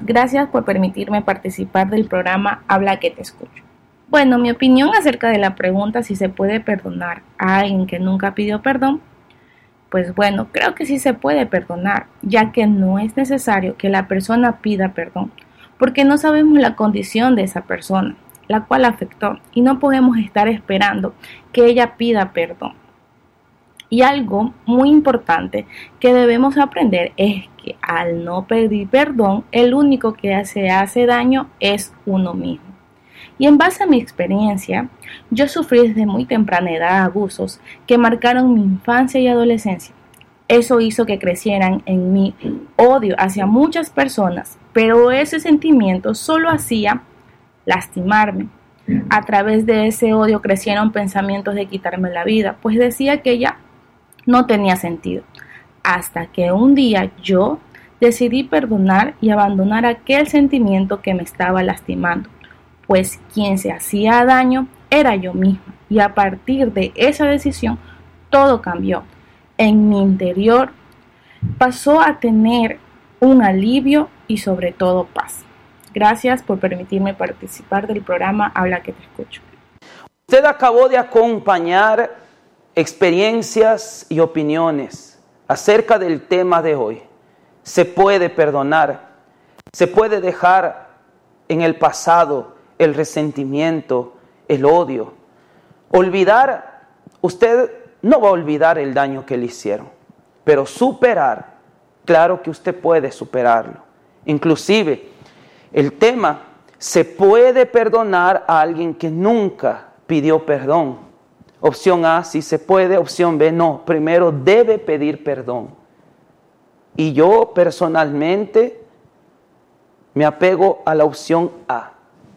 Gracias por permitirme participar del programa Habla que te escucho. Bueno, mi opinión acerca de la pregunta si se puede perdonar a alguien que nunca pidió perdón, pues bueno, creo que sí se puede perdonar, ya que no es necesario que la persona pida perdón, porque no sabemos la condición de esa persona, la cual afectó, y no podemos estar esperando que ella pida perdón. Y algo muy importante que debemos aprender es que al no pedir perdón, el único que se hace daño es uno mismo. Y en base a mi experiencia, yo sufrí desde muy temprana edad abusos que marcaron mi infancia y adolescencia. Eso hizo que crecieran en mí odio hacia muchas personas, pero ese sentimiento solo hacía lastimarme. A través de ese odio crecieron pensamientos de quitarme la vida, pues decía que ella no tenía sentido, hasta que un día yo decidí perdonar y abandonar aquel sentimiento que me estaba lastimando, pues quien se hacía daño era yo misma, y a partir de esa decisión todo cambió. En mi interior pasó a tener un alivio y sobre todo paz. Gracias por permitirme participar del programa Habla que te escucho. Usted acabó de acompañar experiencias y opiniones acerca del tema de hoy. Se puede perdonar, se puede dejar en el pasado el resentimiento, el odio. Olvidar, usted no va a olvidar el daño que le hicieron, pero superar, claro que usted puede superarlo. Inclusive, el tema, se puede perdonar a alguien que nunca pidió perdón. Opción A, sí se puede. Opción B, no. Primero debe pedir perdón. Y yo personalmente me apego a la opción A.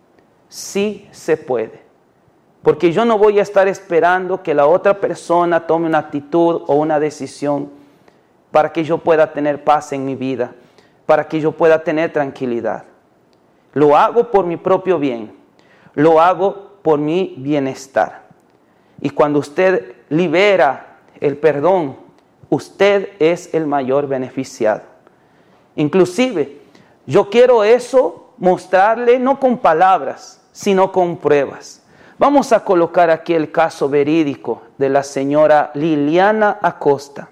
Sí se puede. Porque yo no voy a estar esperando que la otra persona tome una actitud o una decisión para que yo pueda tener paz en mi vida, para que yo pueda tener tranquilidad. Lo hago por mi propio bien. Lo hago por mi bienestar. Y cuando usted libera el perdón, usted es el mayor beneficiado. Inclusive, yo quiero eso mostrarle no con palabras, sino con pruebas. Vamos a colocar aquí el caso verídico de la señora Liliana Acosta.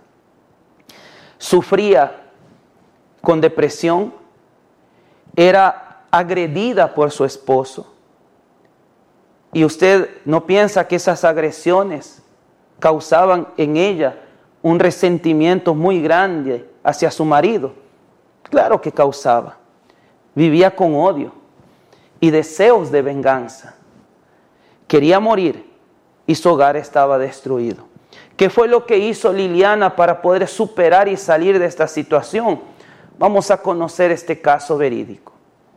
Sufría con depresión, era agredida por su esposo. Y usted no piensa que esas agresiones causaban en ella un resentimiento muy grande hacia su marido. Claro que causaba. Vivía con odio y deseos de venganza. Quería morir y su hogar estaba destruido. ¿Qué fue lo que hizo Liliana para poder superar y salir de esta situación? Vamos a conocer este caso verídico.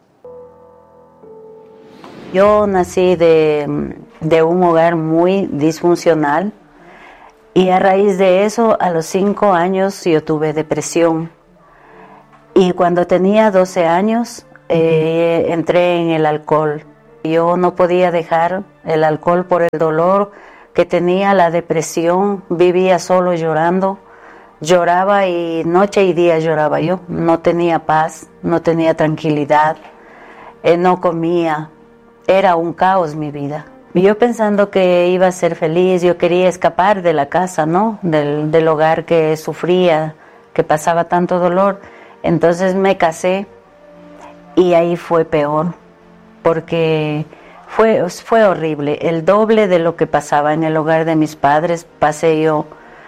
Yo nací de un hogar muy disfuncional y a raíz de eso, a los 5 años yo tuve depresión. Y cuando tenía 12 años entré en el alcohol. Yo no podía dejar el alcohol por el dolor que tenía, la depresión, vivía solo llorando. Lloraba y noche y día lloraba yo. No tenía paz, no tenía tranquilidad, no comía. Era un caos mi vida. Yo pensando que iba a ser feliz, yo quería escapar de la casa, ¿no? Del hogar que sufría, que pasaba tanto dolor. Entonces me casé y ahí fue peor, porque fue horrible. El doble de lo que pasaba en el hogar de mis padres, pasé yo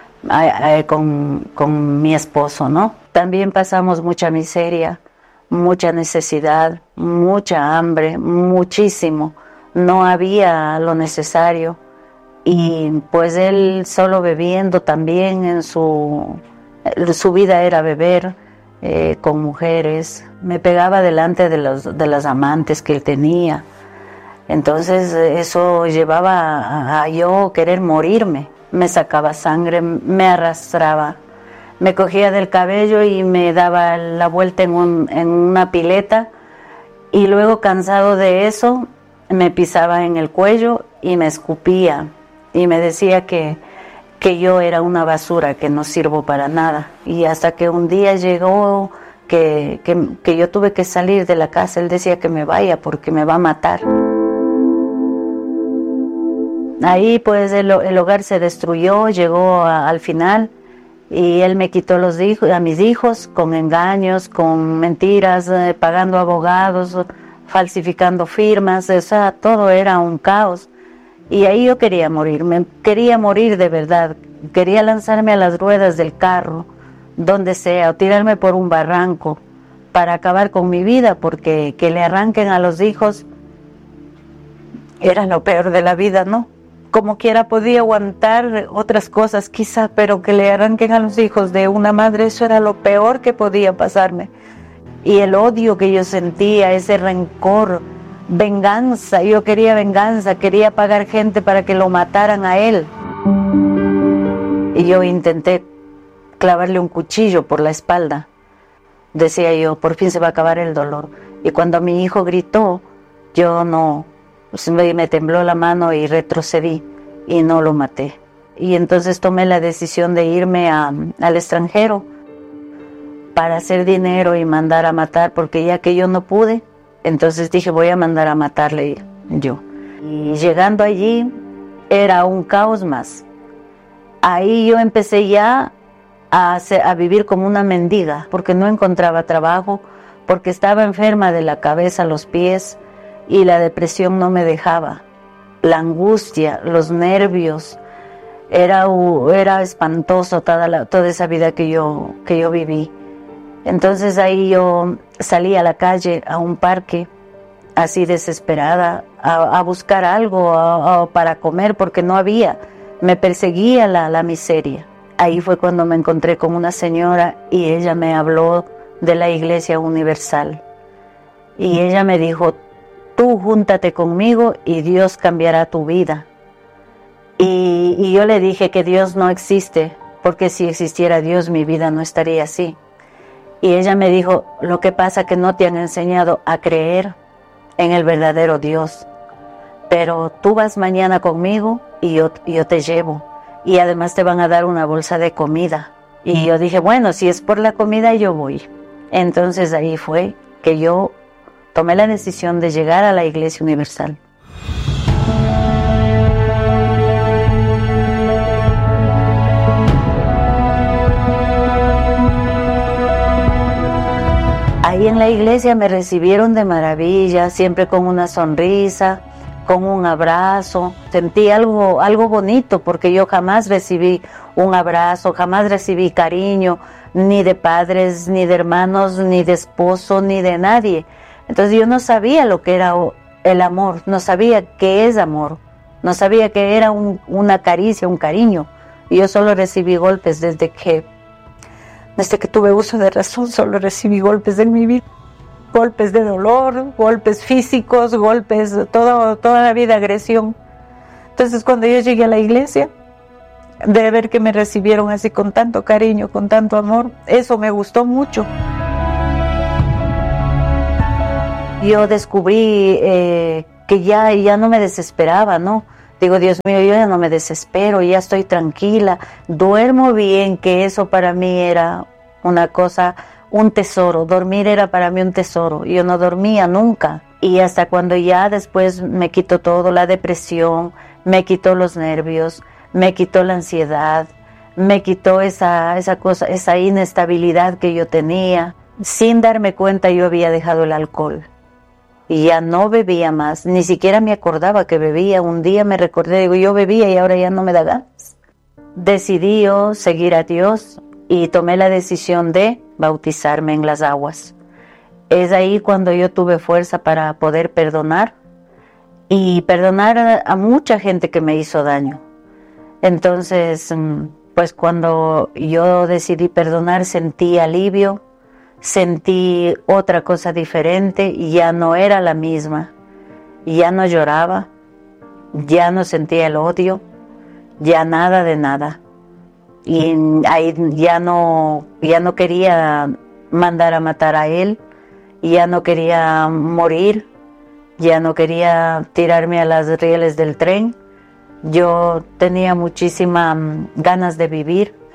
con mi esposo, ¿no? También pasamos mucha miseria, mucha necesidad, mucha hambre, muchísimo. No había lo necesario y pues él solo bebiendo también, su vida era beber con mujeres. Me pegaba delante de las amantes que él tenía. Entonces eso llevaba a yo querer morirme. Me sacaba sangre, me arrastraba. Me cogía del cabello y me daba la vuelta en una pileta y luego, cansado de eso, me pisaba en el cuello y me escupía y me decía que yo era una basura, que no sirvo para nada. Y hasta que un día llegó que yo tuve que salir de la casa. Él decía que me vaya porque me va a matar. Ahí pues el hogar se destruyó, llegó al final, y él me quitó a mis hijos con engaños, con mentiras, pagando abogados, falsificando firmas. O sea, todo era un caos. Y ahí yo quería morir de verdad. Quería lanzarme a las ruedas del carro, donde sea, o tirarme por un barranco para acabar con mi vida, porque que le arranquen a los hijos era lo peor de la vida, ¿no? Como quiera podía aguantar otras cosas quizá, pero que le arranquen a los hijos de una madre, eso era lo peor que podía pasarme. Y el odio que yo sentía, ese rencor, venganza, yo quería venganza, quería pagar gente para que lo mataran a él. Y yo intenté clavarle un cuchillo por la espalda. Decía yo, por fin se va a acabar el dolor. Y cuando mi hijo gritó, yo no, pues me tembló la mano y retrocedí y no lo maté. Y entonces tomé la decisión de irme al extranjero para hacer dinero y mandar a matar, porque ya que yo no pude, entonces dije, voy a mandar a matarle yo. Y llegando allí, era un caos más. Ahí yo empecé ya a vivir como una mendiga, porque no encontraba trabajo, porque estaba enferma de la cabeza a los pies, y la depresión no me dejaba. La angustia, los nervios, era espantoso toda esa vida que yo viví. Entonces ahí yo salí a la calle, a un parque, así desesperada, a buscar algo para comer, porque no había. Me perseguía la miseria. Ahí fue cuando me encontré con una señora y ella me habló de la Iglesia Universal. Y ella me dijo, tú júntate conmigo y Dios cambiará tu vida. Y yo le dije que Dios no existe, porque si existiera Dios mi vida no estaría así. Y ella me dijo, lo que pasa es que no te han enseñado a creer en el verdadero Dios. Pero tú vas mañana conmigo y yo te llevo. Y además te van a dar una bolsa de comida. Y yo dije, bueno, si es por la comida yo voy. Entonces ahí fue que yo tomé la decisión de llegar a la Iglesia Universal. Ahí en la iglesia me recibieron de maravilla, siempre con una sonrisa, con un abrazo. Sentí algo bonito, porque yo jamás recibí un abrazo, jamás recibí cariño, ni de padres, ni de hermanos, ni de esposo, ni de nadie. Entonces yo no sabía lo que era el amor, no sabía qué es amor, no sabía que era una caricia, un cariño. Y yo solo recibí golpes desde que tuve uso de razón, solo recibí golpes en mi vida. Golpes de dolor, golpes físicos, golpes, toda la vida agresión. Entonces cuando yo llegué a la iglesia, de ver que me recibieron así con tanto cariño, con tanto amor, eso me gustó mucho. Yo descubrí que ya no me desesperaba, ¿no? Digo, Dios mío, yo ya no me desespero, ya estoy tranquila, duermo bien, que eso para mí era una cosa, un tesoro. Dormir era para mí un tesoro. Yo no dormía nunca. Y hasta cuando ya después me quitó todo, la depresión, me quitó los nervios, me quitó la ansiedad, me quitó esa cosa, esa inestabilidad que yo tenía. Sin darme cuenta yo había dejado el alcohol. Y ya no bebía más, ni siquiera me acordaba que bebía. Un día me recordé, digo, yo bebía y ahora ya no me da ganas. Decidí yo seguir a Dios y tomé la decisión de bautizarme en las aguas. Es ahí cuando yo tuve fuerza para poder perdonar y perdonar a mucha gente que me hizo daño. Entonces, pues cuando yo decidí perdonar, sentí alivio. Sentí otra cosa diferente y ya no era la misma. Ya no lloraba, ya no sentía el odio, ya nada de nada. Y ahí ya no quería mandar a matar a él, ya no quería morir, ya no quería tirarme a las rieles del tren. Yo tenía muchísimas ganas de vivir.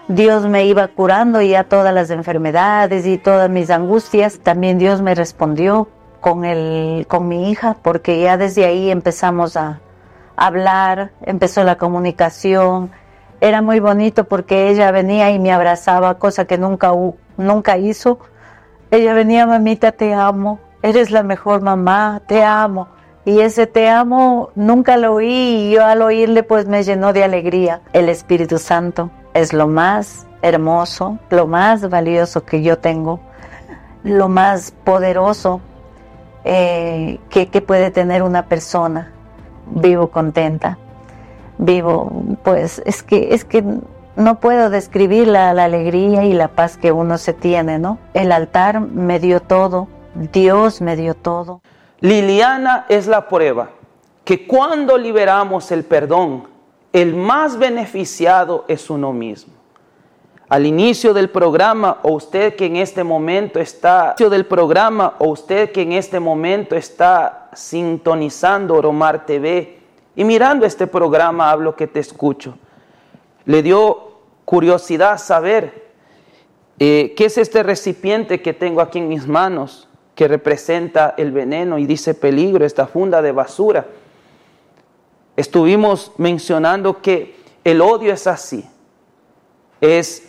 Dios me iba curando ya todas las enfermedades y todas mis angustias. También Dios me respondió con mi hija, porque ya desde ahí empezamos a hablar, empezó la comunicación. Era muy bonito porque ella venía y me abrazaba, cosa que nunca hizo. Ella venía: mamita, te amo, eres la mejor mamá, te amo. Y ese te amo nunca lo oí, y yo al oírle pues me llenó de alegría. El Espíritu Santo es lo más hermoso, lo más valioso que yo tengo, lo más poderoso que puede tener una persona. Vivo contenta, vivo, pues es que no puedo describir la alegría y la paz que uno se tiene, ¿no? El altar me dio todo, Dios me dio todo. Liliana es la prueba que cuando liberamos el perdón, el más beneficiado es uno mismo. Al inicio del programa, o usted que en este momento está sintonizando Oromar TV y mirando este programa Hablo que te escucho, le dio curiosidad saber qué es este recipiente que tengo aquí en mis manos, que representa el veneno y dice peligro, esta funda de basura. Estuvimos mencionando que el odio es así, es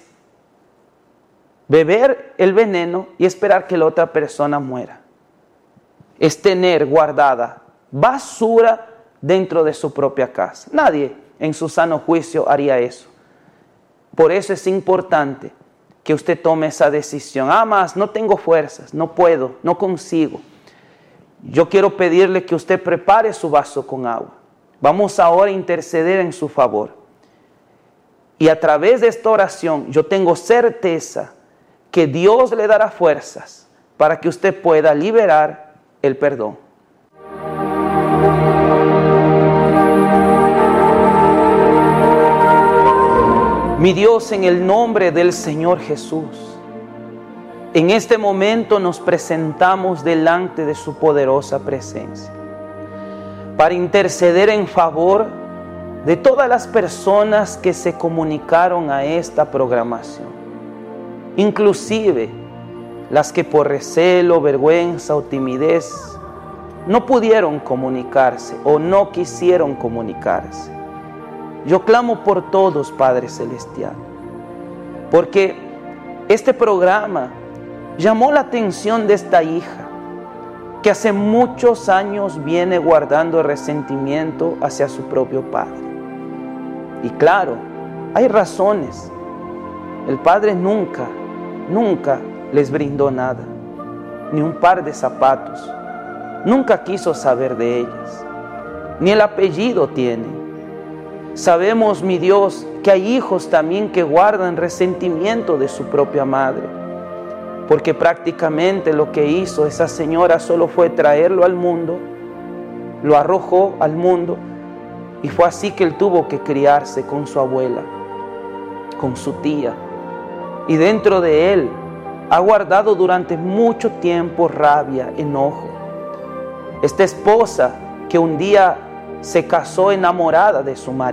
beber el veneno y esperar que la otra persona muera. Es tener guardada basura dentro de su propia casa. Nadie en su sano juicio haría eso. Por eso es importante que usted tome esa decisión. Más, no tengo fuerzas, no puedo, no consigo. Yo quiero pedirle que usted prepare su vaso con agua. Vamos ahora a interceder en su favor. Y a través de esta oración, yo tengo certeza que Dios le dará fuerzas para que usted pueda liberar el perdón. Mi Dios, en el nombre del Señor Jesús, en este momento nos presentamos delante de su poderosa presencia para interceder en favor de todas las personas que se comunicaron a esta programación, inclusive las que por recelo, vergüenza o timidez no pudieron comunicarse o no quisieron comunicarse. Yo clamo por todos, Padre Celestial, porque este programa llamó la atención de esta hija que hace muchos años viene guardando resentimiento hacia su propio padre. Y claro, hay razones. El padre nunca les brindó nada, ni un par de zapatos. Nunca quiso saber de ellas, ni el apellido tiene. Sabemos, mi Dios, que hay hijos también que guardan resentimiento de su propia madre, porque prácticamente lo que hizo esa señora solo fue traerlo al mundo, lo arrojó al mundo, y fue así que él tuvo que criarse con su abuela, con su tía, y dentro de él ha guardado durante mucho tiempo rabia, enojo. Esta esposa que un día se casó enamorada de su marido,